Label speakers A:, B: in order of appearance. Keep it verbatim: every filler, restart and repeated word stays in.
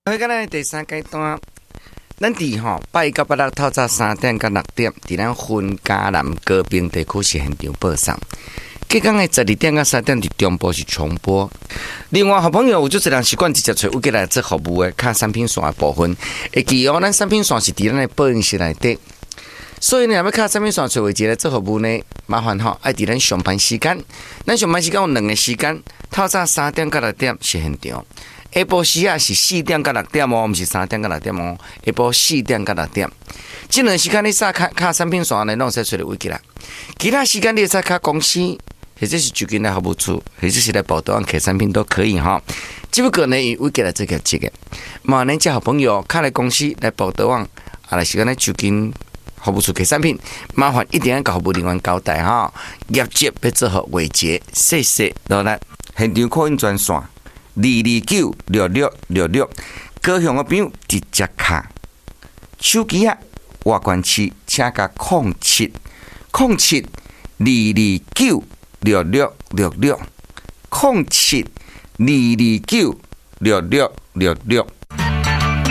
A: 迄个咱第三阶段，咱伫吼八一到八六透早三点到六点，伫咱分嘉南高屏地区是现场播送。隔天的十二点到三点伫中部是重播。另外，好朋友有足侪人习惯直接找有过来做服务的卡产品线的部分，会记哦，咱产品线是伫咱的播音室内底。所以呢，要卡产品线找位置来做服务呢，麻烦吼爱伫咱上班时间。咱上班时间有两个时间，透早三点到六点是现场。下晡时啊是四点到六点哦，毋是三点到六点哦。下晡四点到六点，这两时间你撒卡卡产品线呢，拢使找到位置啦。其他时间你使卡公司，或者是就近来服务处，或者是来报道客产品都可以哈。只不过呢，以位置来这个这个，嘛，恁这好朋友卡来公司来报道网，啊来时间来就近服务处客产品，麻烦一定要甲服务人员交代哈。业绩要做好维持，谢谢。然后呢，现场扩音专线。二二九六六六六，高雄的朋友直接卡手机啊，外关区请加空七空七二二九六六六六空七二二九六六六六。